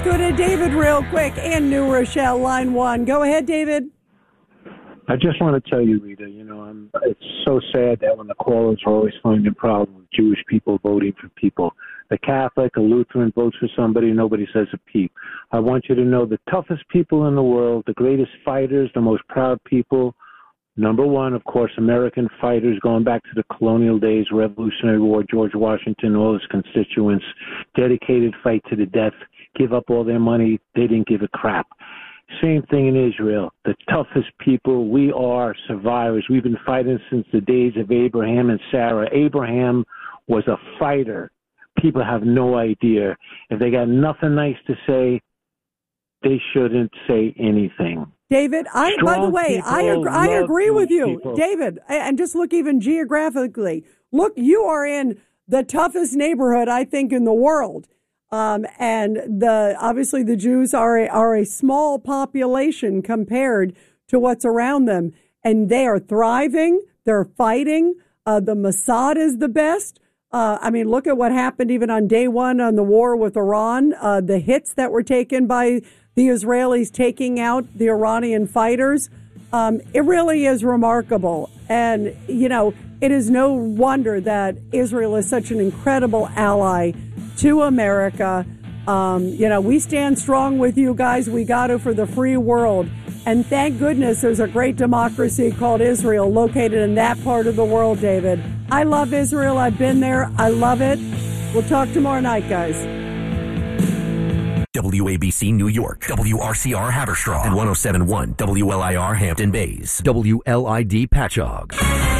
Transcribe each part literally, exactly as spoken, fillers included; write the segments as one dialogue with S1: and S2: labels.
S1: Go to David real quick in New Rochelle, line one. Go ahead, David.
S2: I just want to tell you, Rita, you know, I'm, it's so sad that when the callers are always finding problems with Jewish people voting for people. The Catholic, a Lutheran votes for somebody, nobody says a peep. I want you to know the toughest people in the world, the greatest fighters, the most proud people. Number one, of course, American fighters going back to the colonial days, Revolutionary War, George Washington, all his constituents, dedicated fight to the death, give up all their money. They didn't give a crap. Same thing in Israel. The toughest people, we are survivors. We've been fighting since the days of Abraham and Sarah. Abraham was a fighter. People have no idea. If they got nothing nice to say, they shouldn't say anything.
S1: David, I, by the way, I, ag- I agree with you.
S2: People.
S1: David, and just look even geographically. Look, you are in the toughest neighborhood, I think, in the world. Um, and the obviously the Jews are a, are a small population compared to what's around them. And they are thriving. They're fighting. Uh, the Mossad is the best. Uh, I mean, look at what happened even on day one on the war with Iran. Uh, the hits that were taken by the Israelis taking out the Iranian fighters. Um, it really is remarkable. And, you know, it is no wonder that Israel is such an incredible ally to America. Um, you know, we stand strong with you guys. We got to for the free world. And thank goodness there's a great democracy called Israel located in that part of the world, David. I love Israel. I've been there. I love it. We'll talk tomorrow night, guys.
S3: W A B C New York, W R C R Haverstraw, and one oh seven point one W L I R Hampton Bays, W L I D Patchogue.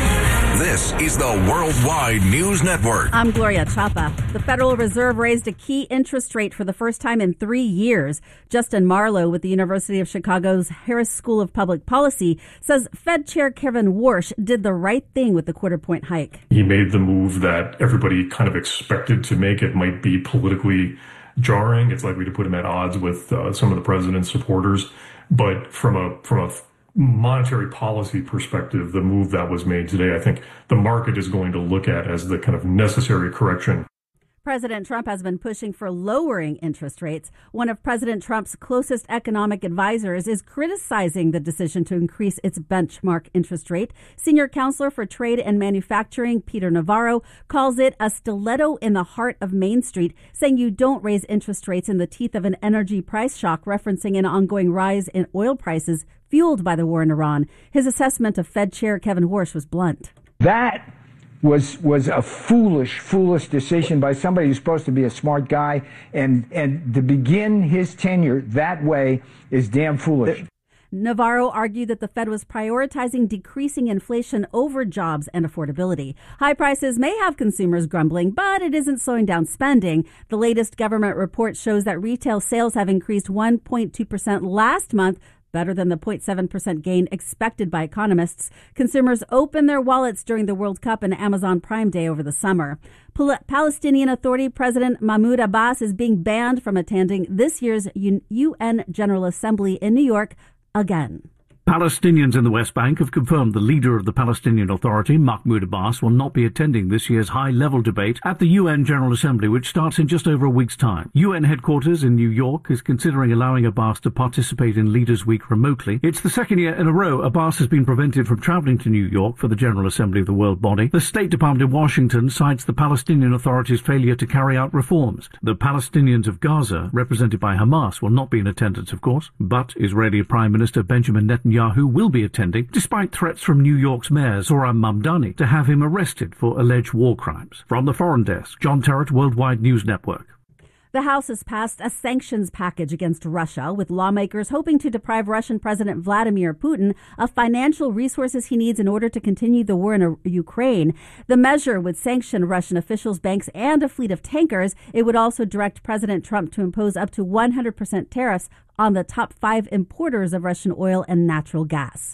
S4: This is the Worldwide News Network.
S5: I'm Gloria Chapa. The Federal Reserve raised a key interest rate for the first time in three years. Justin Marlowe with the University of Chicago's Harris School of Public Policy says Fed Chair Kevin Warsh did the right thing with the quarter point hike.
S6: He made the move that everybody kind of expected to make. It might be politically jarring. It's likely to put him at odds with uh, some of the president's supporters. But from a from a monetary policy perspective, the move that was made today, I think the market is going to look at as the kind of necessary correction.
S5: President Trump has been pushing for lowering interest rates. One of President Trump's closest economic advisors is criticizing the decision to increase its benchmark interest rate. Senior counselor for trade and manufacturing, Peter Navarro, calls it a stiletto in the heart of Main Street, saying you don't raise interest rates in the teeth of an energy price shock, referencing an ongoing rise in oil prices fueled by the war in Iran. His assessment of Fed Chair Kevin Warsh was blunt.
S7: That was was a foolish, foolish decision by somebody who's supposed to be a smart guy, and and to begin his tenure that way is damn foolish.
S5: Navarro argued that the Fed was prioritizing decreasing inflation over jobs and affordability. High prices may have consumers grumbling, but it isn't slowing down spending. The latest government report shows that retail sales have increased one point two percent last month, better than the zero point seven percent gain expected by economists. Consumers opened their wallets during the World Cup and Amazon Prime Day over the summer. Pal- Palestinian Authority President Mahmoud Abbas is being banned from attending this year's U N General Assembly in New York again.
S8: Palestinians in the West Bank have confirmed the leader of the Palestinian Authority, Mahmoud Abbas, will not be attending this year's high-level debate at the U N General Assembly, which starts in just over a week's time. U N headquarters in New York is considering allowing Abbas to participate in Leaders' Week remotely. It's the second year in a row Abbas has been prevented from traveling to New York for the General Assembly of the world body. The State Department in Washington cites the Palestinian Authority's failure to carry out reforms. The Palestinians of Gaza, represented by Hamas, will not be in attendance, of course, but Israeli Prime Minister Benjamin Netanyahu will be attending, despite threats from New York's Mayor Zohran Mamdani to have him arrested for alleged war crimes. From the Foreign Desk, John Terrett, Worldwide News Network.
S5: The House has passed a sanctions package against Russia, with lawmakers hoping to deprive Russian President Vladimir Putin of financial resources he needs in order to continue the war in Ukraine. The measure would sanction Russian officials, banks, and a fleet of tankers. It would also direct President Trump to impose up to one hundred percent tariffs on the top five importers of Russian oil and natural gas.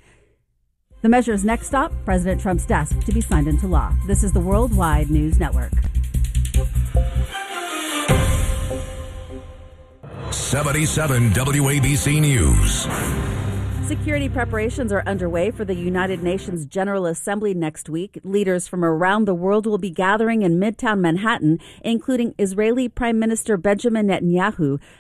S5: The measure's next stop, President Trump's desk, to be signed into law. This is the Worldwide News Network.
S4: seventy-seven W A B C News.
S5: Security preparations are underway for the United Nations General Assembly next week. Leaders from around the world will be gathering in Midtown Manhattan, including Israeli Prime Minister Benjamin Netanyahu.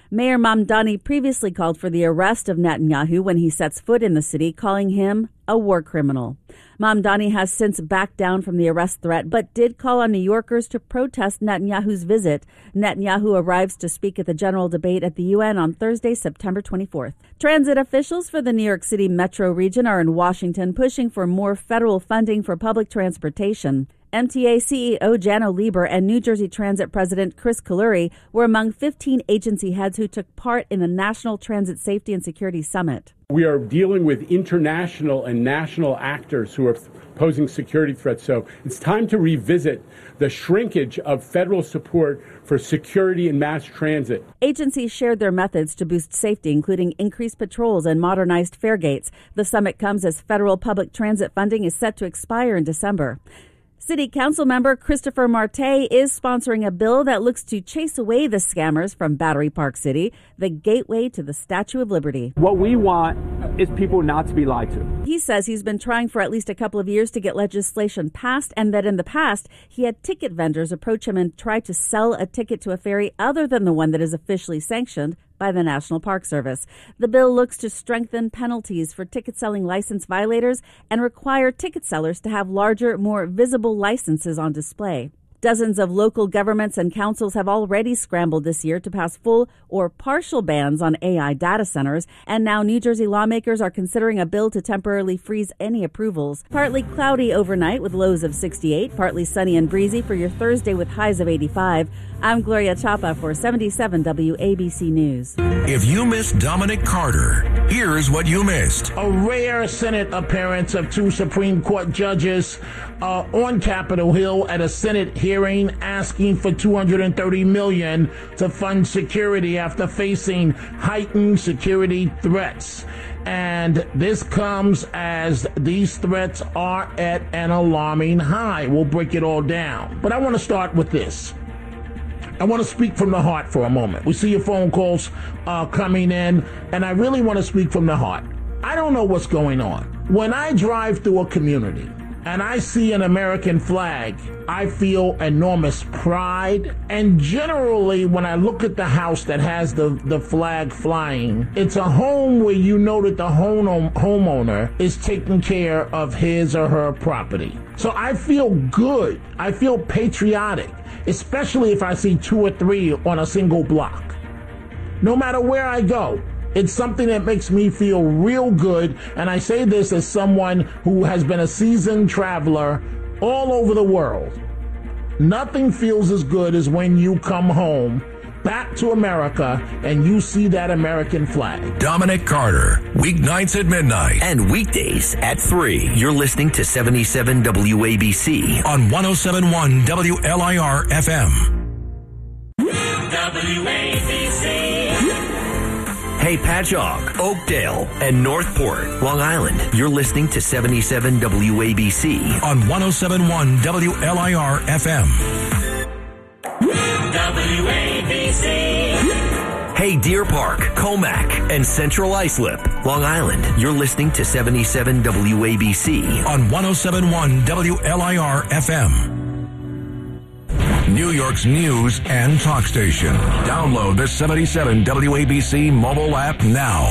S5: Mayor Mamdani previously called for the arrest of Netanyahu when he sets foot in the city, calling him a war criminal. Mamdani has since backed down from the arrest threat, but did call on New Yorkers to protest Netanyahu's visit. Netanyahu arrives to speak at the general debate at the U N on Thursday, September twenty-fourth. Transit officials for the New York City metro region are in Washington pushing for more federal funding for public transportation. M T A C E O Janno Lieber and New Jersey Transit President Chris Kaluri were among fifteen agency heads who took part in the National Transit Safety and Security Summit.
S9: We are dealing with international and national actors who are posing security threats, so it's time to revisit the shrinkage of federal support for security and mass transit.
S5: Agencies shared their methods to boost safety, including increased patrols and modernized fare gates. The summit comes as federal public transit funding is set to expire in December. City Council member Christopher Marte is sponsoring a bill that looks to chase away the scammers from Battery Park City, the gateway to the Statue of Liberty.
S10: What we want is people not to be lied to.
S5: He says he's been trying for at least a couple of years to get legislation passed, and that in the past he had ticket vendors approach him and try to sell a ticket to a ferry other than the one that is officially sanctioned by the National Park Service. The bill looks to strengthen penalties for ticket selling license violators and require ticket sellers to have larger, more visible licenses on display. Dozens of local governments and councils have already scrambled this year to pass full or partial bans on A I data centers, and now New Jersey lawmakers are considering a bill to temporarily freeze any approvals. Partly cloudy overnight with lows of sixty-eight, partly sunny and breezy for your Thursday with highs of eighty-five. I'm Gloria Chapa for seventy-seven W A B C News.
S4: If you missed Dominic Carter, here's what you missed.
S11: A rare Senate appearance of two Supreme Court judges uh, on Capitol Hill at a Senate hearing asking for two hundred thirty million dollars to fund security after facing heightened security threats. And this comes as these threats are at an alarming high. We'll break it all down. But I want to start with this. I want to speak from the heart for a moment. We see your phone calls uh, coming in, and I really want to speak from the heart. I don't know what's going on. When I drive through a community and I see an American flag, I feel enormous pride. And generally, when I look at the house that has the, the flag flying, it's a home where you know that the home, homeowner is taking care of his or her property. So I feel good. I feel patriotic, especially if I see two or three on a single block. No matter where I go, it's something that makes me feel real good, and I say this as someone who has been a seasoned traveler all over the world. Nothing feels as good as when you come home back to America and you see that American flag.
S4: Dominic Carter, weeknights at midnight.
S3: And weekdays at three. You're listening to seventy-seven W A B C
S4: on one oh seven point one W L I R F M.
S12: W A B C.
S3: Hey, Patchogue, Oakdale, and Northport, Long Island. You're listening to seventy-seven W A B C
S4: on one oh seven point one W L I R F M.
S12: W A B C.
S3: Hey, Deer Park, Comac, and Central Islip, Long Island. You're listening to seventy-seven W A B C
S4: on one oh seven point one W L I R F M. New York's news and talk station. Download the seventy-seven W A B C mobile app now.